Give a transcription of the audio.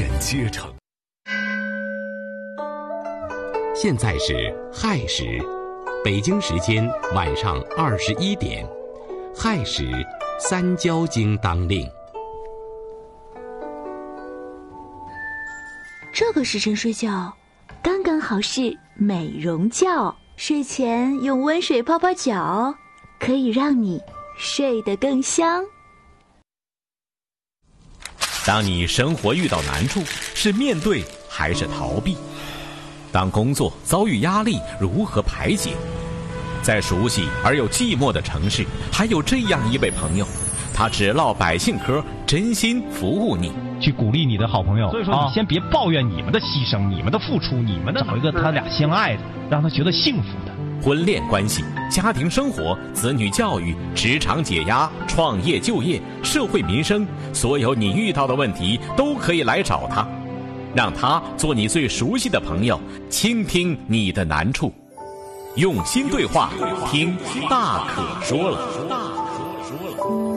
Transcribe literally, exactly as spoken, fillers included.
阶层。 现在是亥时，北京时间晚上二十一点，亥时三焦经当令。 这个时辰睡觉，刚刚好是美容觉。睡前用温水泡泡脚，可以让你睡得更香。 当你生活遇到难处，是面对还是逃避？当工作遭遇压力，如何排解？在熟悉而又寂寞的城市，还有这样一位朋友，他只唠百姓嗑，真心服务你， 去鼓励你的好朋友。所以说，你先别抱怨你们的牺牲、你们的付出、你们的，找一个他俩相爱的，让他觉得幸福的。 婚恋关系、家庭生活、子女教育、职场解压、创业就业、社会民生，所有你遇到的问题都可以来找他，让他做你最熟悉的朋友，倾听你的难处，用心对话，听大可说了。